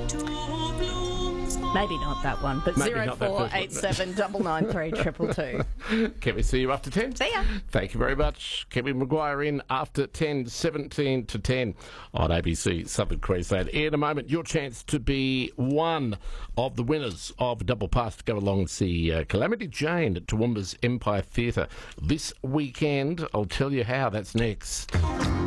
Maybe not that one, but Maybe not that first one. 0487 993 222. Can we see you after 10? See ya. Thank you very much. Kevin Maguire in after 10, 17 to 10 on ABC Southern Queensland. In a moment, your chance to be one of the winners of a double pass to go along and see Calamity Jane at Toowoomba's Empire Theatre this weekend. I'll tell you how. That's next.